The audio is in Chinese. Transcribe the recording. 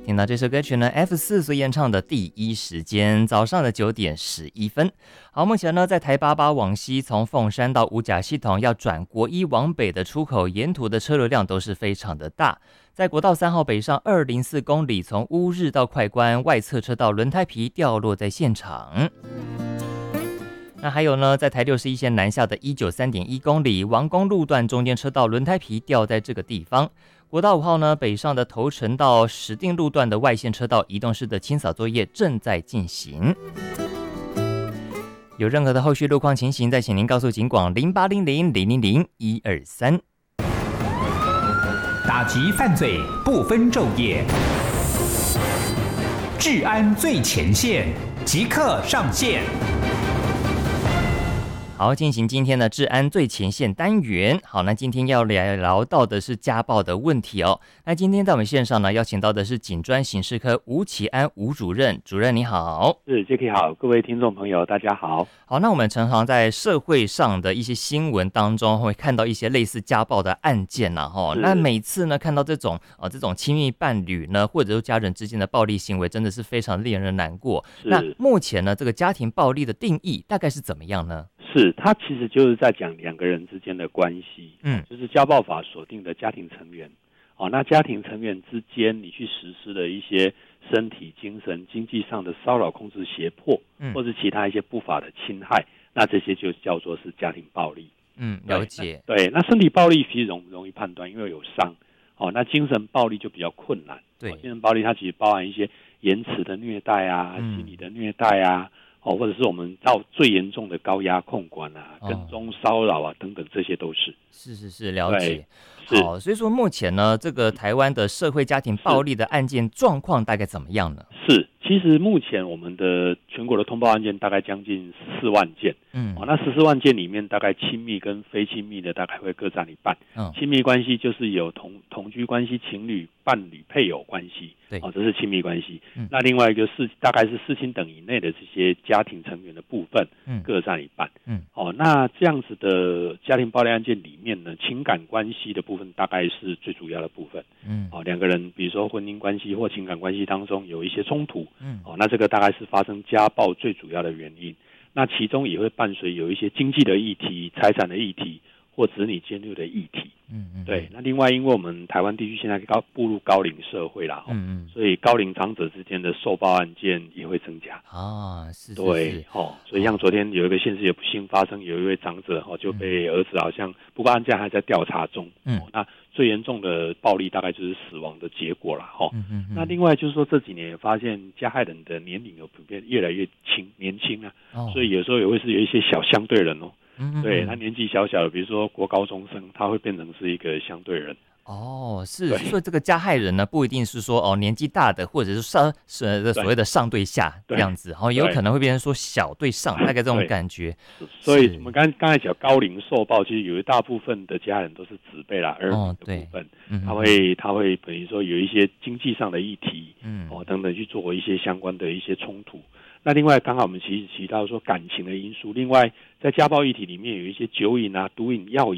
听到这首歌曲呢 F4 所演唱的第一时间，早上的9点11分。好，目前呢在台88往西，从凤山到五甲系统要转国一往北的出口，沿途的车流量都是非常的大。在国道3号北上204公里，从乌日到快关，外侧车道轮胎皮掉落在现场。那还有呢，在台61线南下的193.1公里，王公路段中间车道轮胎皮掉在这个地方。国道5号呢，北上的头城到石碇路段的外线车道移动式的清扫作业正在进行。有任何的后续路况情形，再请您告诉警广0800000123。 打击犯罪不分昼夜，治安最前线，即刻上线。 好，进行今天的治安最前线单元。好，那今天要聊到的是家暴的问题哦。那今天在我们线上呢，邀请到的是警专刑事科吴启安吴主任，主任你好。 是 Jacky 好，各位听众朋友大家好。 好，那我们常常在社会上的一些新闻当中会看到一些类似家暴的案件呐，那每次呢看到这种亲密伴侣呢，或者是家人之间的暴力行为，真的是非常令人难过。那目前呢，这个家庭暴力的定义大概是怎么样呢？ 是，它其实就是在讲两个人之间的关系，就是家暴法锁定的家庭成员，那家庭成员之间你去实施的一些身体、精神、经济上的骚扰、控制、胁迫，或是其他一些不法的侵害，那这些就叫做是家庭暴力。 了解。 对，那身体暴力其实容易判断，因为有伤，那精神暴力就比较困难。 对， 精神暴力它其实包含一些言辞的虐待啊，心理的虐待啊。或者是我们到最严重的高压控管啊、跟踪骚扰啊等等，这些都是。 是，了解。好，所以说目前呢，这个台湾的社会家庭暴力的案件状况大概怎么样呢？ 是，其实目前我们的全国的通报案件大概将近14万件。那14万件里面，大概亲密跟非亲密的大概会各占一半。亲密关系就是有同居关系、情侣、伴侣、配偶关系。 对， 这是亲密关系。那另外一个是大概是4亲等以内的这些家庭成员的部分，各占一半。那这样子的家庭暴力案件里面呢，情感关系的部分大概是最主要的部分。两个人比如说婚姻关系或情感关系当中有一些冲突，那这个大概是发生家暴最主要的原因。那其中也会伴随有一些经济的议题、财产的议题或子女监护的议题。对。那另外，因为我们台湾地区现在步入高龄社会啦，所以高龄长者之间的受暴案件也会增加啊。是。对。所以像昨天有一个县市也不幸发生，有一位长者就被儿子好像，不过案件还在调查中。那最严重的暴力大概就是死亡的结果啦。那另外就是说这几年也发现加害人的年龄有普遍越来越年轻啊，所以有时候也会是有一些小相对人对，他年纪小小的，比如说国高中生，他会变成是一个相对人。 是，所以这个加害人呢，不一定是说年纪大的，或者是所谓的上对下这样子，也有可能会变成说小对上，大概这种感觉。 所以我们刚才讲高龄受暴，其实有一大部分的家人都是子辈啦、儿女的部分，他会等于说有一些经济上的议题，等等去做一些相关的一些冲突。那另外，刚好我们其实提到说感情的因素，另外在家暴议题里面有一些酒瘾啊、毒瘾、药瘾